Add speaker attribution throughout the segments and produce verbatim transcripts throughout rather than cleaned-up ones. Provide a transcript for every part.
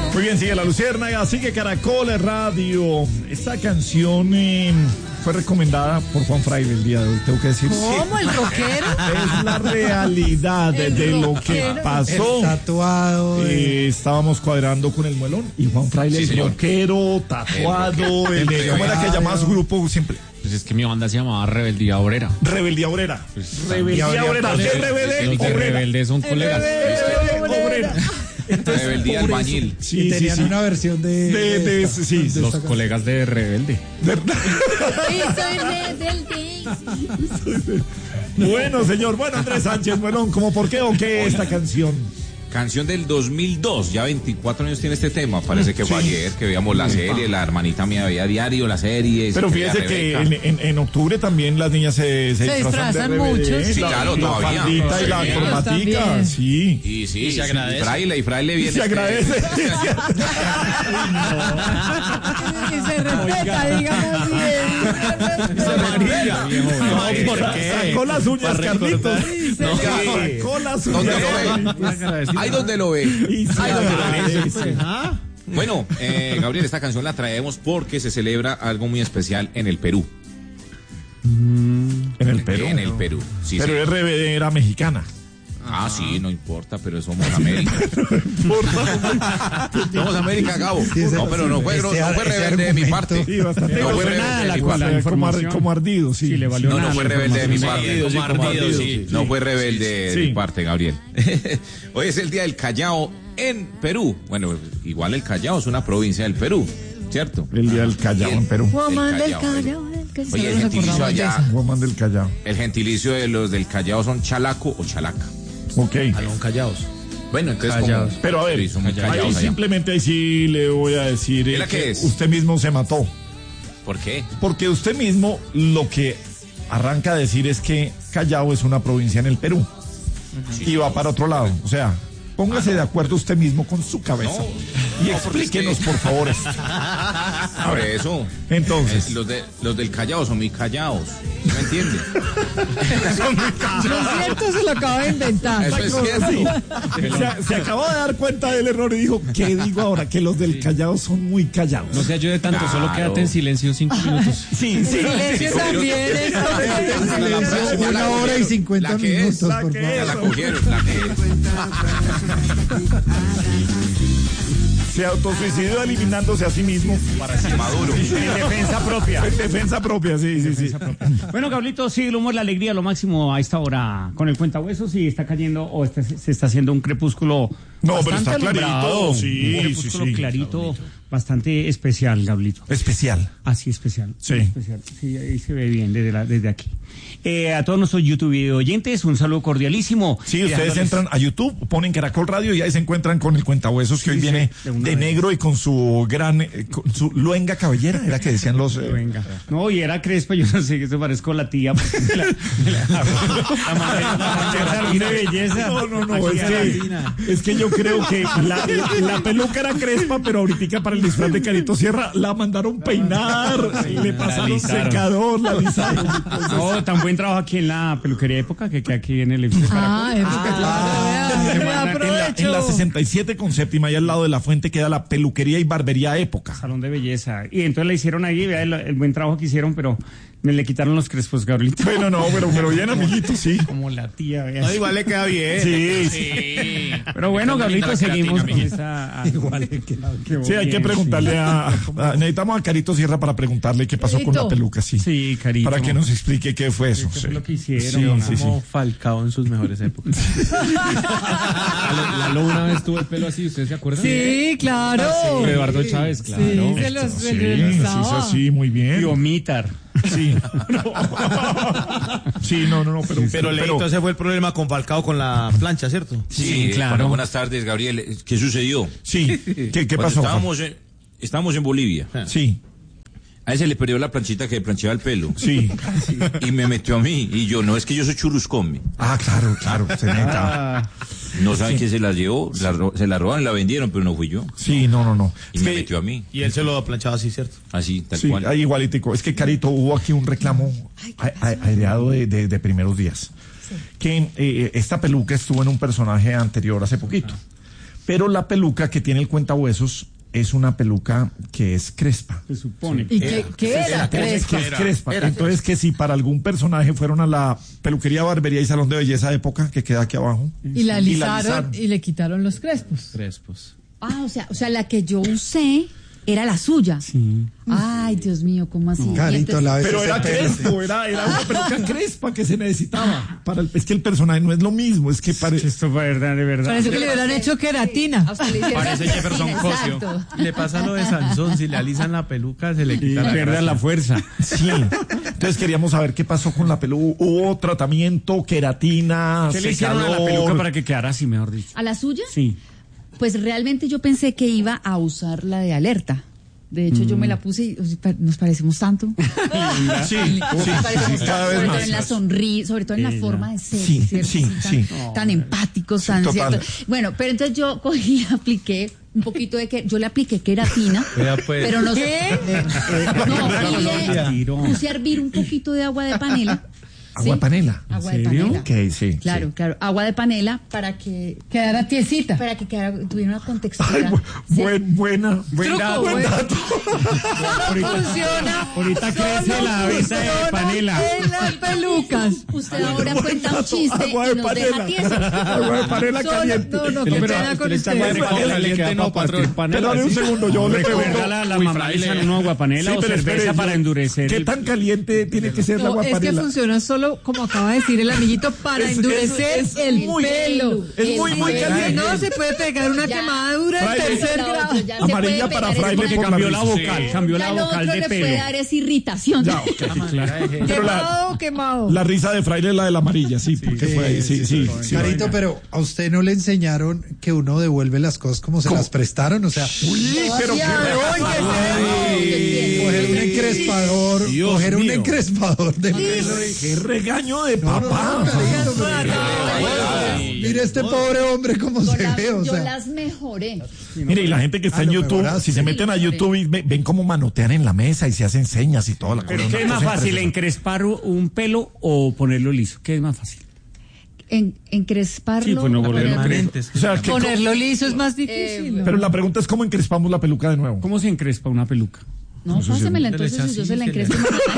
Speaker 1: Muy bien, sigue La Luciérnaga, sigue Caracol Radio. Esta canción eh, fue recomendada por Juan Fraile el día de hoy, tengo que decir.
Speaker 2: ¿Cómo? ¿El rockero?
Speaker 1: Es la realidad de, de lo que pasó.
Speaker 3: El tatuado.
Speaker 1: Eh, estábamos cuadrando con el muelón y Juan Fraile,
Speaker 4: Sí, señor.
Speaker 1: rockero, tatuado, el, el, ¿cómo era que llamaba su grupo siempre?
Speaker 4: Pues es que mi banda se llamaba Rebeldía Obrera.
Speaker 1: Rebeldía Obrera.
Speaker 4: Pues,
Speaker 1: Rebeldía Obrera. ¿Qué rebelde?
Speaker 4: Los de
Speaker 1: Obrera.
Speaker 4: Rebelde son colegas.
Speaker 1: Obrera. Entonces,
Speaker 4: Rebeldía
Speaker 1: por eso-
Speaker 4: Albañil.
Speaker 1: Sí,
Speaker 3: Y
Speaker 1: sí,
Speaker 3: tenían
Speaker 1: sí.
Speaker 3: una versión de.
Speaker 1: De- de-
Speaker 3: esta-
Speaker 1: sí,
Speaker 3: de
Speaker 4: Los
Speaker 3: esta
Speaker 4: colegas de Rebelde.
Speaker 1: ¿Verdad?
Speaker 2: Y soy rebelde.
Speaker 1: Bueno, señor. Bueno, Andrés Sánchez, Melón, ¿cómo por qué o qué esta canción?
Speaker 5: Canción del dos mil dos, ya veinticuatro años tiene este tema. Parece que fue
Speaker 1: Sí.
Speaker 5: ayer que veíamos la serie, la hermanita mía veía diario la serie.
Speaker 1: Pero
Speaker 5: se
Speaker 1: fíjese
Speaker 5: creía
Speaker 1: que
Speaker 5: Rebeca.
Speaker 1: en, en, en octubre también las niñas se, se,
Speaker 2: Se disfrazan
Speaker 1: de rebelde,
Speaker 2: mucho,
Speaker 1: ¿eh?
Speaker 2: sí.
Speaker 1: La-
Speaker 5: claro,
Speaker 1: la
Speaker 5: todavía.
Speaker 1: faldita y la
Speaker 5: Sí.
Speaker 1: corbatica,
Speaker 2: También.
Speaker 1: sí.
Speaker 5: Y sí,
Speaker 4: Y se
Speaker 5: sí,
Speaker 4: agradece.
Speaker 5: Fraile, y Fraile viene.
Speaker 1: Se agradece.
Speaker 2: Y se respeta, digamos bien.
Speaker 1: No, ¿por qué? Sacó las uñas, Carlitos.
Speaker 5: No.
Speaker 1: Sacó las
Speaker 5: ¿Dónde
Speaker 1: uñas.
Speaker 5: lo ve? Ahí donde lo ve.
Speaker 1: Y se
Speaker 5: Ahí donde lo ve.
Speaker 1: agradece.
Speaker 5: Bueno, eh, Gabriel, esta canción la traemos porque se celebra algo muy especial en el Perú.
Speaker 1: En el Perú.
Speaker 5: En el Perú. Sí,
Speaker 1: Pero
Speaker 5: sí.
Speaker 1: es rebelde, era mexicana.
Speaker 5: Ah, sí, no importa, pero somos América. Somos América, Gabo.
Speaker 3: Sí, ese-
Speaker 5: No, pero no fue, no,
Speaker 3: ese-
Speaker 5: no fue
Speaker 3: ese
Speaker 5: rebelde de mi
Speaker 3: argumento.
Speaker 5: parte.
Speaker 1: Sí, bastante.
Speaker 5: No fue
Speaker 1: Pero
Speaker 5: rebelde
Speaker 1: nada,
Speaker 5: de
Speaker 1: la
Speaker 5: mi
Speaker 1: cosa,
Speaker 5: parte.
Speaker 1: como, ar-
Speaker 4: información.
Speaker 1: como ardido, sí.
Speaker 4: Sí, le valió
Speaker 5: No, no
Speaker 4: nada
Speaker 5: fue
Speaker 4: la
Speaker 5: rebelde de mi
Speaker 4: información.
Speaker 5: parte.
Speaker 4: Sí, como ardido, sí.
Speaker 5: No fue rebelde de
Speaker 1: Sí.
Speaker 5: mi parte, Gabriel. Hoy es el día del Callao en Perú. Bueno, igual el Callao es una provincia del Perú, ¿cierto?
Speaker 1: El día del Callao en Perú.
Speaker 2: Woman del
Speaker 5: Callao,
Speaker 2: Callao, del Callao.
Speaker 5: Oye, el
Speaker 2: Nos
Speaker 5: gentilicio
Speaker 2: acordamos de
Speaker 5: allá,
Speaker 2: esa.
Speaker 1: Woman del Callao.
Speaker 5: el gentilicio de los del Callao son chalaco o chalaca.
Speaker 1: Ok.
Speaker 4: Alón Callaos.
Speaker 5: Bueno, entonces
Speaker 4: Callaos.
Speaker 5: como-
Speaker 1: Pero a ver,
Speaker 5: sí, son muy
Speaker 1: ahí
Speaker 5: callados allá.
Speaker 1: simplemente ahí sí le voy a decir eh,
Speaker 5: ¿Y la qué es?
Speaker 1: usted mismo se mató.
Speaker 5: ¿Por qué?
Speaker 1: Porque usted mismo lo que arranca a decir es que Callao es una provincia en el Perú. Y va para otro lado. O sea, póngase de acuerdo usted mismo con su cabeza.
Speaker 5: No.
Speaker 1: Y
Speaker 5: No, porque
Speaker 1: explíquenos,
Speaker 5: es que-
Speaker 1: por favor, esto.
Speaker 5: Por eso.
Speaker 1: Entonces.
Speaker 5: Eh, los, de, los del Callao son muy callados. ¿Sí me entiende?
Speaker 2: Lo cierto se lo acaba de inventar.
Speaker 5: Eso es cierto.
Speaker 1: Se, se acabó de dar cuenta del error y dijo, ¿qué digo ahora? Que los del Callao son muy callados.
Speaker 4: No se ayude tanto, solo
Speaker 5: Claro.
Speaker 4: quédate en silencio cinco minutos.
Speaker 1: Sí, sí.
Speaker 2: Silencio también es.
Speaker 5: La próxima
Speaker 3: Una
Speaker 5: la
Speaker 3: hora y
Speaker 5: cogieron.
Speaker 3: cincuenta
Speaker 5: ¿La que es?
Speaker 3: minutos,
Speaker 1: La
Speaker 3: por
Speaker 1: que
Speaker 3: favor.
Speaker 5: Ya la
Speaker 1: Eso.
Speaker 5: cogieron. La que es.
Speaker 1: Se autosuicidó eliminándose a sí mismo.
Speaker 5: Maduro.
Speaker 1: En defensa propia. En defensa propia, sí, sí, sí.
Speaker 6: Bueno, Gablito, sí, el humor, la alegría, lo máximo a esta hora con el cuentahuesos y está cayendo o está- se está haciendo un crepúsculo.
Speaker 1: No, pero
Speaker 6: bastante
Speaker 1: está clarito,
Speaker 6: alumbrado,
Speaker 1: sí,
Speaker 6: un crepúsculo
Speaker 1: sí, sí.
Speaker 6: clarito, bastante especial, Gablito.
Speaker 1: Especial.
Speaker 6: Así especial.
Speaker 1: Sí.
Speaker 6: Especial. Sí, ahí se ve bien desde, la- desde aquí. Eh, a todos nuestros YouTube video oyentes, un saludo cordialísimo.
Speaker 1: Sí, ustedes
Speaker 6: Dejándoles-
Speaker 1: entran a YouTube, ponen Caracol Radio y ahí se encuentran con el cuentahuesos que
Speaker 6: Sí,
Speaker 1: hoy
Speaker 6: sí,
Speaker 1: viene
Speaker 6: de una
Speaker 1: de
Speaker 6: vez.
Speaker 1: negro y con su gran, eh, con su luenga cabellera, era que decían los... eh,
Speaker 6: Venga. No, y era Crespa, yo no sé, que se parezco a la tía. porque me la, me la, la mandé- la mandé a salón de belleza.
Speaker 1: No, no, no,
Speaker 6: Aquí
Speaker 1: es
Speaker 6: a la tina.
Speaker 1: que, es que yo creo que la, la, la peluca era crespa, pero ahorita para el disfraz de Carito Sierra la mandaron peinar, le pasaron
Speaker 6: alisaron.
Speaker 1: secador, la alisaron.
Speaker 6: No, tan buen trabajo aquí en la peluquería época que, que aquí en el edificio
Speaker 2: Ah,
Speaker 6: Caracol.
Speaker 2: época, claro. vea,
Speaker 1: En
Speaker 2: vea,
Speaker 1: la,
Speaker 2: aprovecho.
Speaker 1: en la sesenta y siete con séptima y al lado de la fuente queda la peluquería y barbería época.
Speaker 6: Salón de belleza. Y entonces le hicieron ahí, vea el, el buen trabajo que hicieron, pero me le quitaron los crespos, Gabrielito.
Speaker 1: Bueno, no, pero, pero bien, amiguito, sí.
Speaker 6: Como la tía, vea.
Speaker 4: No, igual le queda bien.
Speaker 1: Sí, sí.
Speaker 4: Sí.
Speaker 6: Pero bueno,
Speaker 4: Qué linda
Speaker 6: Gabrielito,
Speaker 4: la
Speaker 6: seguimos con
Speaker 4: queratina,
Speaker 6: esa... Igual.
Speaker 1: Sí, hay que preguntarle a, a- necesitamos a Carito Sierra para preguntarle qué pasó con la
Speaker 2: Carito.
Speaker 1: peluca, sí.
Speaker 6: Sí, Carito.
Speaker 1: Para que nos explique qué fue eso.
Speaker 6: ¿Qué
Speaker 1: sí.
Speaker 6: fue lo que hicieron?
Speaker 1: Sí, sí, sí.
Speaker 4: Como Falcao en sus mejores épocas. Lalo, Lalo una vez tuvo el pelo así, ¿ustedes se acuerdan?
Speaker 2: Sí, claro.
Speaker 6: Por Eduardo Chávez, claro.
Speaker 2: Sí, se los
Speaker 1: Sí,
Speaker 2: se
Speaker 1: sí,
Speaker 2: los
Speaker 1: sí,
Speaker 2: usaba.
Speaker 1: sí, muy bien.
Speaker 6: Y Omitar.
Speaker 1: Sí. Sí, no, no, no, pero,
Speaker 7: Pero, Leito, ese fue el problema con Falcao con la plancha, ¿cierto?
Speaker 5: Sí,
Speaker 6: claro.
Speaker 5: bueno, buenas tardes, Gabriel. ¿Qué sucedió?
Speaker 1: sí. ¿Qué, qué
Speaker 5: Cuando
Speaker 1: pasó?
Speaker 5: Estábamos en, estábamos en Bolivia.
Speaker 1: Sí,
Speaker 5: A ese le perdió la planchita que planchaba el pelo.
Speaker 1: sí.
Speaker 5: Y me metió a mí. Y yo, no, es que yo soy churruscón.
Speaker 1: Ah, claro, claro, se neta.
Speaker 5: No saben quién se la llevó. La ro- se la robaron, la vendieron, pero no fui yo.
Speaker 1: Sí, no, no, no.
Speaker 5: Y
Speaker 1: Es
Speaker 5: me
Speaker 1: que-
Speaker 5: metió a mí.
Speaker 7: Y él se lo planchaba así, ¿cierto?
Speaker 5: Así, tal
Speaker 1: Sí,
Speaker 5: cual.
Speaker 1: ahí igualitico. Es que, Carito, hubo aquí un reclamo a- a- aireado de, de- de primeros días. Que eh, esta peluca estuvo en un personaje anterior hace poquito. Pero la peluca que tiene el cuentahuesos es una peluca que es crespa.
Speaker 6: Se supone.
Speaker 2: ¿Y qué, qué era?
Speaker 1: Entonces,
Speaker 2: Crespa.
Speaker 1: que es crespa. Entonces, que si para algún personaje fueron a la peluquería, barbería y salón de belleza de época, que queda aquí abajo.
Speaker 2: Y la
Speaker 1: Y la
Speaker 2: alisaron
Speaker 1: alisaron.
Speaker 2: y le quitaron los crespos.
Speaker 4: Crespos.
Speaker 3: Ah, o sea, o sea, la que yo usé era la suya.
Speaker 6: Sí.
Speaker 3: Ay, Dios mío, ¿cómo así? Y
Speaker 8: Carito,
Speaker 3: entonces-
Speaker 8: la vez
Speaker 1: Pero
Speaker 8: ese
Speaker 1: era
Speaker 8: pelo.
Speaker 1: crespo, era, era una peluca crespa que se necesitaba. Para el, es que el personaje no es lo mismo, es que parece...
Speaker 6: Esto es verdad, de verdad.
Speaker 2: Parece que le hubieran hecho queratina.
Speaker 3: A usted le hicieron
Speaker 7: Parece
Speaker 3: así,
Speaker 7: Jefferson Cosio.
Speaker 3: exacto.
Speaker 7: Le pasa lo de Sansón, si le alisan la peluca se le
Speaker 6: Y
Speaker 7: quita la
Speaker 6: pierda
Speaker 7: gracia.
Speaker 6: la fuerza.
Speaker 1: Sí. Entonces queríamos saber qué pasó con la peluca. ¿Hubo tratamiento, queratina,
Speaker 6: ¿Qué le hicieron a la peluca
Speaker 1: secador?
Speaker 6: para que quedara así, mejor dicho?
Speaker 3: ¿A la suya?
Speaker 6: Sí.
Speaker 3: Pues realmente yo pensé que iba a usar la de alerta. De hecho, yo me la puse y o sea, pa- nos parecemos tanto.
Speaker 1: Sí,
Speaker 3: Nos
Speaker 1: sí,
Speaker 3: parecemos
Speaker 1: sí, cada
Speaker 3: tanto,
Speaker 1: vez
Speaker 3: sobre
Speaker 1: más.
Speaker 3: todo en la sonrisa, sobre todo en la
Speaker 6: Sí,
Speaker 3: forma de ser,
Speaker 1: Sí,
Speaker 3: ¿cierto?
Speaker 1: sí,
Speaker 3: tan,
Speaker 1: sí.
Speaker 3: tan empáticos, tan
Speaker 1: total.
Speaker 3: cierto. Bueno, pero entonces yo cogí y apliqué un poquito de que yo le apliqué queratina,
Speaker 7: Vea, pues.
Speaker 3: pero no
Speaker 2: ¿Qué?
Speaker 3: no, y le
Speaker 6: Tiro.
Speaker 3: puse a hervir un poquito de agua de panela.
Speaker 1: Agua de panela.
Speaker 3: Agua de
Speaker 6: serio?
Speaker 3: panela.
Speaker 1: Ok, sí.
Speaker 3: Claro,
Speaker 1: sí.
Speaker 3: claro, agua de panela para que
Speaker 2: Quedara tiesita.
Speaker 3: para que quedara, tuviera una contextura.
Speaker 1: Ay, bu-
Speaker 3: Sí.
Speaker 1: buen, buena.
Speaker 6: Buen
Speaker 2: Truco,
Speaker 6: dato.
Speaker 2: buen-
Speaker 6: Ahorita,
Speaker 2: Funciona.
Speaker 6: ahorita crece la venta de panela.
Speaker 2: En las pelucas.
Speaker 3: Usted ahora cuenta un chiste
Speaker 1: Agua de
Speaker 3: y nos deja
Speaker 1: panela.
Speaker 3: tiesos.
Speaker 1: Agua de panela
Speaker 2: Solo-
Speaker 1: caliente.
Speaker 2: no, no,
Speaker 6: Pero,
Speaker 2: qué
Speaker 6: pero,
Speaker 2: pena con
Speaker 6: le echa agua de
Speaker 2: ustedes.
Speaker 6: panela
Speaker 7: Caliente
Speaker 6: caliente
Speaker 7: no,
Speaker 6: no,
Speaker 7: patrón.
Speaker 6: panela.
Speaker 1: Pero un segundo, yo le
Speaker 6: Recuerda
Speaker 1: pregunto.
Speaker 6: la, la
Speaker 7: Uy,
Speaker 6: mamá
Speaker 7: fraile.
Speaker 6: le echan una aguapanela
Speaker 1: Sí,
Speaker 6: o
Speaker 1: pero
Speaker 6: cerveza
Speaker 1: espere,
Speaker 6: para
Speaker 1: yo-
Speaker 6: endurecer.
Speaker 1: ¿Qué
Speaker 6: el-
Speaker 1: tan caliente tiene que ser la
Speaker 2: No,
Speaker 1: agua de
Speaker 2: es que
Speaker 1: panela?
Speaker 2: funciona solo, como acaba de decir el amiguito, para
Speaker 1: Es-
Speaker 2: endurecer
Speaker 1: es- es
Speaker 2: el
Speaker 1: muy-
Speaker 2: pelo.
Speaker 1: Es muy, muy
Speaker 3: El
Speaker 1: caliente.
Speaker 2: No se puede pegar una
Speaker 3: Ya.
Speaker 2: quemadura en
Speaker 1: Fraile.
Speaker 2: tercer
Speaker 3: La
Speaker 2: grado.
Speaker 3: otra ya se
Speaker 1: Amarilla
Speaker 3: puede
Speaker 1: para
Speaker 3: pegar
Speaker 1: fraile
Speaker 3: el
Speaker 6: Porque
Speaker 1: por la
Speaker 6: cambió la
Speaker 1: risa.
Speaker 6: vocal, cambió
Speaker 3: Ya
Speaker 6: la
Speaker 3: lo
Speaker 6: vocal
Speaker 3: otro
Speaker 6: de
Speaker 3: le puede
Speaker 6: pelo.
Speaker 3: dar es irritación.
Speaker 1: Ya, ok.
Speaker 6: Claro.
Speaker 1: Pero la,
Speaker 2: Quemado, quemado.
Speaker 1: la risa de fraile es la de la amarilla, sí, porque fue ahí, sí, sí. sí.
Speaker 8: Carito, pero a usted no le enseñaron que uno devuelve las cosas como se
Speaker 1: ¿Cómo?
Speaker 8: las prestaron, o sea,
Speaker 1: Uy, pero qué
Speaker 8: coger un encrespador,
Speaker 7: Dios
Speaker 8: coger un
Speaker 7: mío.
Speaker 8: encrespador de pelo y-
Speaker 1: qué regaño de
Speaker 8: No, no,
Speaker 1: papá.
Speaker 8: no, Carito, pero- Mira este pobre hombre cómo
Speaker 3: Yo,
Speaker 8: se
Speaker 3: la-
Speaker 8: ve, o
Speaker 3: yo
Speaker 8: sea.
Speaker 3: las mejoré.
Speaker 1: Mire, y la gente que está
Speaker 8: Ah,
Speaker 1: en
Speaker 8: lo
Speaker 1: YouTube,
Speaker 8: mejoraste.
Speaker 1: si se meten a YouTube y ve- ven cómo manotean en la mesa y se hacen señas y toda la
Speaker 6: Pero
Speaker 1: cosa.
Speaker 6: ¿qué es
Speaker 1: una
Speaker 6: más
Speaker 1: cosa
Speaker 6: fácil,
Speaker 1: impresionante.
Speaker 6: encrespar un pelo o ponerlo liso? ¿Qué es más fácil?
Speaker 3: En, encresparlo.
Speaker 6: Sí, pues no volverlo
Speaker 3: ponerlo-
Speaker 6: permanentes.
Speaker 1: O sea, que-
Speaker 2: Ponerlo liso es más difícil. ¿no?
Speaker 1: pero la pregunta es cómo encrespamos la peluca de nuevo.
Speaker 6: ¿Cómo se encrespa una peluca?
Speaker 3: No, pásemela entonces
Speaker 7: echa
Speaker 3: y yo
Speaker 7: así,
Speaker 3: se la
Speaker 7: se le-
Speaker 3: encrespo.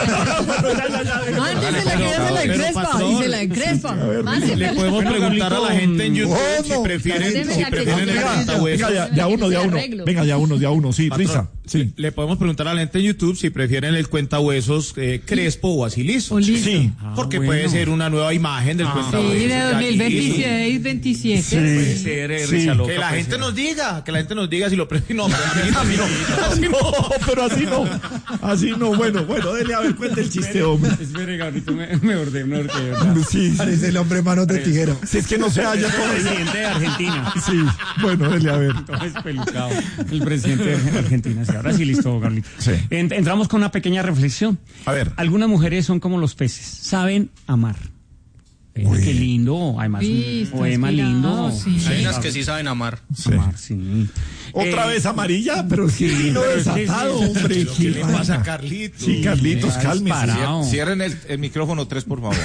Speaker 2: Antes se la quiere, se la encrespa y se la encrespa.
Speaker 7: Le podemos
Speaker 6: Bueno,
Speaker 7: preguntar a la
Speaker 6: Carlito,
Speaker 7: gente en YouTube
Speaker 8: ¿cómo?
Speaker 7: si prefieren,
Speaker 3: Páseme
Speaker 7: si
Speaker 3: la que
Speaker 7: prefieren
Speaker 3: yo
Speaker 7: el
Speaker 3: quiera.
Speaker 7: cuentahuesos.
Speaker 1: Venga, ya, de a uno, de a uno.
Speaker 3: Arreglo.
Speaker 1: Venga, de a uno, de a uno. Sí,
Speaker 7: Patrón,
Speaker 1: Risa. Sí.
Speaker 7: Le podemos preguntar a la gente en YouTube si prefieren el cuentahuesos eh, crespo o así liso.
Speaker 2: O liso.
Speaker 1: Sí.
Speaker 7: Porque
Speaker 6: Ah,
Speaker 7: puede
Speaker 6: bueno.
Speaker 7: ser una nueva imagen del cuentahuesos.
Speaker 2: Sí, de
Speaker 7: ya
Speaker 2: dos mil
Speaker 7: liso.
Speaker 2: veintiséis, veintisiete.
Speaker 7: Puede ser, eh,
Speaker 1: Sí.
Speaker 7: risa loca,
Speaker 6: pues,
Speaker 7: que la
Speaker 6: eh.
Speaker 7: gente nos diga, que la gente nos diga si lo prefieren. No, pero a mí no, así no.
Speaker 1: No, pero así no. Así no. Bueno, bueno, dele a ver, cuente el chiste, hombre.
Speaker 6: Espere, Gabriel, me, me ordé, me ordé, de verdad.
Speaker 1: Sí, sí.
Speaker 8: Parece el hombre manos de tijera.
Speaker 1: Si es que no se halla todo.
Speaker 6: Presidente de Argentina.
Speaker 1: Sí, bueno, dele a ver.
Speaker 6: Todo espelucado. El presidente de Argentina. Sí, ahora sí, listo, Gabriel.
Speaker 1: Sí.
Speaker 6: Ent- entramos con una pequeña reflexión.
Speaker 1: A ver.
Speaker 6: Algunas mujeres son como los peces, saben amar. Eh,
Speaker 1: Uy.
Speaker 6: Qué lindo, además
Speaker 2: Sí,
Speaker 6: un
Speaker 2: está
Speaker 6: poema lindo.
Speaker 2: inspirado, sí.
Speaker 9: Hay unas que sí saben amar.
Speaker 1: Sí.
Speaker 6: Amar, sí.
Speaker 1: Otra
Speaker 6: Eh,
Speaker 1: vez amarilla, pero es que vino
Speaker 6: pero
Speaker 1: desatado,
Speaker 6: sí, sí, sí.
Speaker 1: hombre.
Speaker 7: ¿Qué le pasa a Carlitos?
Speaker 1: Sí, Carlitos,
Speaker 6: Está
Speaker 1: cálmese.
Speaker 6: disparado.
Speaker 5: Cierren el, el micrófono tres, por favor.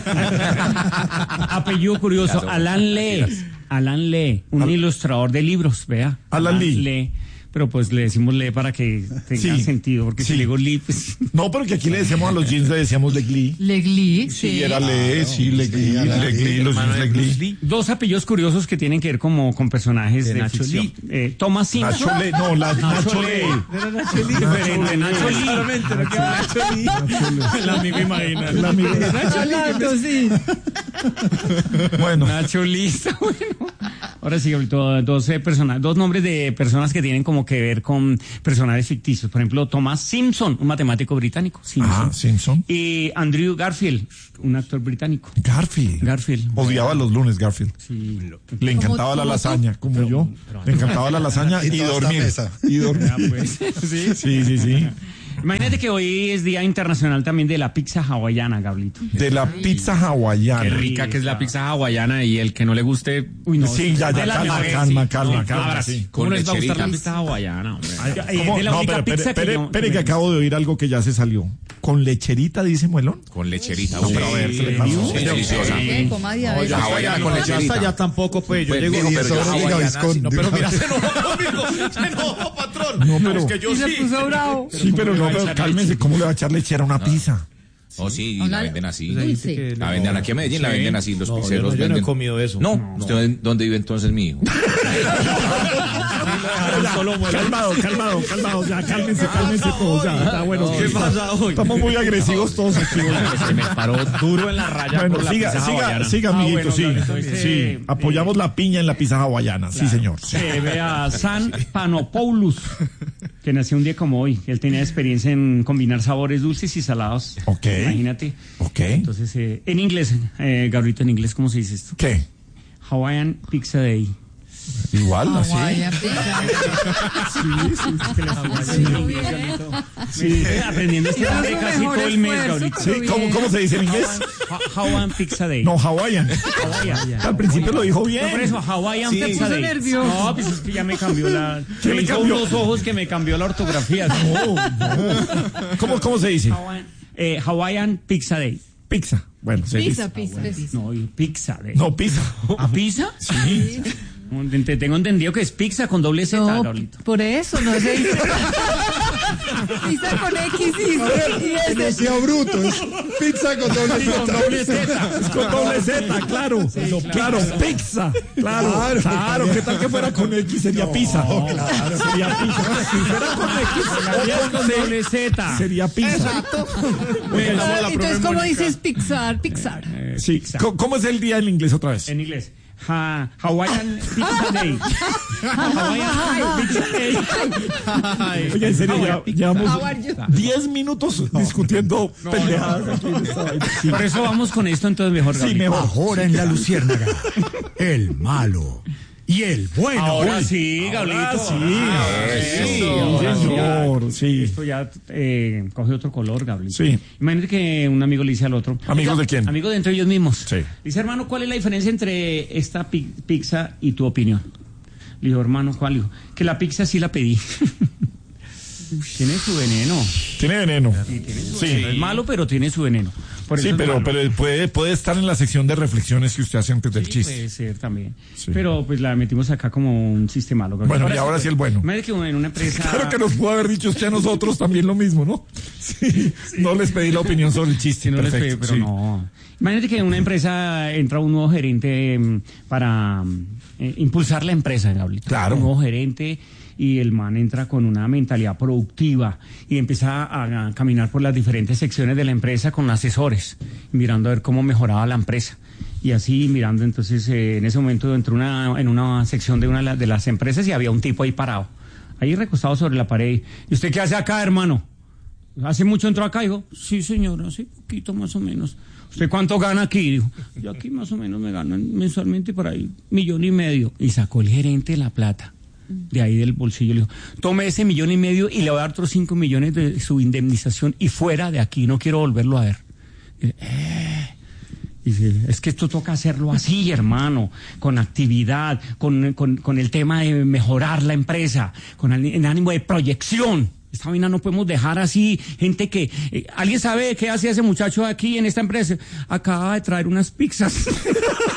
Speaker 6: Apellido curioso,
Speaker 5: Claro.
Speaker 6: Alan Lee. Alan Lee, un ilustrador de libros, vea.
Speaker 1: Alan Lee.
Speaker 6: Pero pues le decimos Lee para que tenga
Speaker 1: Sí.
Speaker 6: sentido, porque
Speaker 1: Sí.
Speaker 6: si le digo Lee, pues...
Speaker 1: No, porque aquí le decíamos a los jeans, le decíamos Legli.
Speaker 2: Legli,
Speaker 1: Sí,
Speaker 2: sí.
Speaker 1: era Le, sí, Legli, Legli, los jeans Legli.
Speaker 6: Dos apellidos curiosos que tienen que ver como con personajes de,
Speaker 7: Nacho
Speaker 6: ficción.
Speaker 7: Lee.
Speaker 6: Eh, Thomas Simpson.
Speaker 1: Nacho Le, no, la, Nacho
Speaker 6: Lee.
Speaker 1: Le.
Speaker 6: Diferente, Nacho Lee.
Speaker 7: Claramente, lo que Nacho Lee.
Speaker 6: El amigo imagina.
Speaker 1: El amigo.
Speaker 2: Hablando, sí.
Speaker 1: Bueno,
Speaker 6: Nacho Lee está bueno. Ahora sí, ahorita, dos, eh, persona- dos nombres de personas que tienen como que ver con personajes ficticios. Por ejemplo, Thomas Simpson, un matemático británico. Simpson.
Speaker 1: ah, Simpson.
Speaker 6: Y Andrew Garfield, un actor británico.
Speaker 1: Garfield.
Speaker 6: Garfield.
Speaker 1: Odiaba los lunes, Garfield.
Speaker 6: Sí.
Speaker 1: Le encantaba la
Speaker 2: como tú.
Speaker 1: lasaña, como yo. Le encantaba la lasaña
Speaker 8: Y
Speaker 1: y
Speaker 8: toda esta
Speaker 1: dormir.
Speaker 8: mesa.
Speaker 1: Y dormir.
Speaker 6: Ya, pues. Sí.
Speaker 1: Sí, sí, sí.
Speaker 6: Imagínate que hoy es Día Internacional también de la pizza hawaiana, Gablito.
Speaker 1: De la pizza hawaiana.
Speaker 4: Qué rica que es la pizza hawaiana y el que no le guste.
Speaker 6: Uy, no.
Speaker 1: Sí, ya, ya,
Speaker 6: de la
Speaker 1: calma,
Speaker 6: mejor,
Speaker 1: calma,
Speaker 6: sí.
Speaker 1: calma,
Speaker 6: No,
Speaker 1: calma,
Speaker 6: ahora
Speaker 1: sí.
Speaker 4: ¿Cómo
Speaker 5: Con
Speaker 4: les va a gustar la
Speaker 5: lecherita.
Speaker 4: pizza hawaiana, hombre?
Speaker 6: Ay,
Speaker 1: ¿Cómo?
Speaker 6: es de la
Speaker 1: No,
Speaker 6: única
Speaker 1: pero,
Speaker 6: pizza
Speaker 1: espere,
Speaker 6: que
Speaker 1: espere,
Speaker 6: yo-
Speaker 1: espere que acabo de oír algo que ya se salió. con lecherita, dice Muelón.
Speaker 5: Con lecherita.
Speaker 1: No,
Speaker 5: uy,
Speaker 1: pero a ver, ¿qué le pasa?
Speaker 5: muy deliciosa.
Speaker 3: ¿Qué? Coma diabetes.
Speaker 5: la hawaiana con
Speaker 7: Ya
Speaker 5: lecherita.
Speaker 7: hasta ya tampoco, pues, yo
Speaker 5: Pues,
Speaker 7: llego
Speaker 5: mijo,
Speaker 7: y
Speaker 5: pero
Speaker 7: eso
Speaker 5: ya
Speaker 7: es
Speaker 5: hawaiana,
Speaker 7: hawaiana,
Speaker 8: sí,
Speaker 7: no,
Speaker 8: no,
Speaker 7: pero mira, se enojó conmigo, se enojó, patrón.
Speaker 1: No, pero-
Speaker 7: es que yo
Speaker 2: Y se
Speaker 7: sí.
Speaker 2: puso bravo.
Speaker 1: Sí, pero no, pero cálmense, ¿cómo le va a echar lechera a una pizza?
Speaker 5: Oh, sí,
Speaker 3: Una-
Speaker 5: la venden así.
Speaker 3: Dulce.
Speaker 5: La venden aquí en Medellín, la
Speaker 7: Sí.
Speaker 5: venden así, los
Speaker 7: No, yo
Speaker 5: pizzeros
Speaker 7: no- yo no he
Speaker 5: venden.
Speaker 7: comido eso.
Speaker 5: No,
Speaker 7: No.
Speaker 5: ¿usted dónde vive entonces, mi hijo?
Speaker 1: Calmado, calmado, calmado, ya, cálmense, cálmense todos, ya, está bueno.
Speaker 7: ¿Qué pasa hoy?
Speaker 1: Estamos muy agresivos todos aquí.
Speaker 4: Se me paró duro en la raya
Speaker 1: Bueno,
Speaker 4: por la
Speaker 1: siga,
Speaker 4: pizza
Speaker 1: siga,
Speaker 4: hawaiana.
Speaker 1: siga,
Speaker 6: Ah,
Speaker 1: amiguito,
Speaker 6: bueno,
Speaker 1: sí,
Speaker 6: Gabriel, entonces,
Speaker 1: sí,
Speaker 6: eh,
Speaker 1: apoyamos la piña en la pizza hawaiana, sí, señor. Sí.
Speaker 6: Se ve a San Panopoulos, que nació un día como hoy. Él tenía experiencia en combinar sabores dulces y salados.
Speaker 1: Ok.
Speaker 6: Imagínate.
Speaker 1: Ok.
Speaker 6: Entonces, eh, en inglés, eh, Gabrielito, en inglés, ¿cómo se dice esto?
Speaker 1: ¿Qué?
Speaker 6: Hawaiian Pizza Day.
Speaker 1: Igual, así.
Speaker 3: Hawaiian pizza.
Speaker 6: Sí, aprendiendo este
Speaker 2: Hizo
Speaker 6: nombre
Speaker 2: su
Speaker 6: casi
Speaker 2: mejor
Speaker 6: todo el mes,
Speaker 2: esfuerzo,
Speaker 6: Gabrielito.
Speaker 1: Sí,
Speaker 2: pero
Speaker 1: ¿cómo,
Speaker 2: bien.
Speaker 1: ¿Cómo se dice en inglés?
Speaker 6: Ha- Hawaiian Pizza Day.
Speaker 1: No, Hawaiian.
Speaker 6: Hawaiian.
Speaker 1: Al principio lo dijo bien.
Speaker 6: No, por eso, Hawaiian
Speaker 1: Sí.
Speaker 6: Pizza
Speaker 2: Se puso
Speaker 6: Day.
Speaker 2: nervioso.
Speaker 6: No, pues es que ya me cambió la...
Speaker 1: ¿Qué
Speaker 6: me
Speaker 1: le
Speaker 6: hizo
Speaker 1: cambió?
Speaker 6: unos ojos que me cambió la ortografía.
Speaker 1: No, no. ¿Cómo, ¿Cómo se dice?
Speaker 6: Hawaiian, eh, Hawaiian Pizza Day.
Speaker 1: Pizza. Bueno, se
Speaker 2: Pizza,
Speaker 1: dice.
Speaker 2: pizza.
Speaker 6: No, y Pizza Day.
Speaker 1: No, pizza.
Speaker 6: ¿A pizza?
Speaker 1: Sí.
Speaker 6: Te tengo entendido que es pizza con doble Z,
Speaker 2: No,
Speaker 6: Gabrielito.
Speaker 2: por eso no se dice. Pizza con X y
Speaker 8: Que no sea bruto, es pizza con doble
Speaker 1: Con
Speaker 8: Z.
Speaker 1: doble Z. Es con doble Z, claro. Claro, pizza. Claro,
Speaker 8: Claro.
Speaker 1: claro. ¿Qué tal que fuera con X? Sería pizza. Claro, sería pizza. Si fuera con X o con
Speaker 6: Doble Z.
Speaker 1: sería pizza.
Speaker 2: Ah, entonces, ¿cómo dices Pixar? Pixar.
Speaker 6: Eh,
Speaker 1: Sí.
Speaker 6: pizza.
Speaker 1: ¿Cómo, cómo es el día en inglés otra vez?
Speaker 6: En inglés. Ha- Hawaiian Pizza Day. Hawaiian Pizza Day.
Speaker 1: Oye, en serio, ya,
Speaker 2: How
Speaker 1: llevamos
Speaker 2: are you?
Speaker 1: diez minutos discutiendo pendejadas aquí en esta vaina. Sí,
Speaker 6: Por eso vamos con esto entonces mejor,
Speaker 1: sí,
Speaker 6: Gabriel.
Speaker 1: mejor.
Speaker 8: Ahora en la Luciérnaga, el malo y el bueno.
Speaker 6: Ahora sí, Gabrielito.
Speaker 1: sí.
Speaker 6: Ah,
Speaker 5: Eso.
Speaker 6: sí,
Speaker 1: Sí,
Speaker 6: ahora sí, ya.
Speaker 1: señor, sí.
Speaker 6: Esto ya eh, coge otro color, Gabriel.
Speaker 1: Sí.
Speaker 6: Imagínate que un amigo le dice al otro.
Speaker 1: ¿Amigos de quién?
Speaker 6: Amigos de entre ellos mismos.
Speaker 1: Sí.
Speaker 6: Dice, hermano, ¿cuál es la diferencia entre esta pi- pizza y tu opinión? Le dijo, hermano, ¿cuál? Le dijo, que la pizza sí la pedí. Tiene su veneno.
Speaker 1: Tiene veneno.
Speaker 6: Sí. Es malo, pero tiene su veneno. Por eso
Speaker 1: Sí,
Speaker 6: es
Speaker 1: pero,
Speaker 6: malo.
Speaker 1: pero puede, puede estar en la sección de reflexiones que usted hace antes del
Speaker 6: Sí,
Speaker 1: chiste.
Speaker 6: puede ser también.
Speaker 1: Sí.
Speaker 6: Pero pues la metimos acá como un sistema. Lo que-
Speaker 1: Bueno, y ahora sí el bueno.
Speaker 6: Imagínate que en una empresa...
Speaker 1: Claro que nos pudo haber dicho usted a nosotros también lo mismo, ¿no? Sí. No les pedí la opinión sobre el chiste.
Speaker 6: Sí, no les
Speaker 1: Perfecto.
Speaker 6: pedí, pero
Speaker 1: sí.
Speaker 6: no. Imagínate que en una empresa entra un nuevo gerente mm, para mm, eh, impulsar la empresa, Gabriel.
Speaker 1: Claro.
Speaker 6: Un nuevo gerente y el man entra con una mentalidad productiva y empieza a, a caminar por las diferentes secciones de la empresa con asesores, mirando a ver cómo mejoraba la empresa. Y así mirando, entonces eh, en ese momento entró una, en una sección de una de la- de las empresas y había un tipo ahí parado, ahí recostado sobre la pared. ¿Y usted qué hace acá, hermano? ¿Hace mucho entró acá? Dijo, sí, señor, hace poquito más o menos. ¿Usted cuánto gana aquí? Dijo, yo aquí más o menos me gano mensualmente por ahí millón y medio. Y sacó el gerente la plata de ahí del bolsillo. Le dijo, tome ese millón y medio y le voy a dar otros cinco millones de su indemnización y fuera de aquí, no quiero volverlo a ver. Y, eh, y dice, es que esto toca hacerlo así, hermano, con actividad, con, con, con el tema de mejorar la empresa, con el, el ánimo de proyección. Esta vaina no podemos dejar así, gente que... eh, ¿alguien sabe qué hace ese muchacho aquí en esta empresa? Acaba de traer unas pizzas.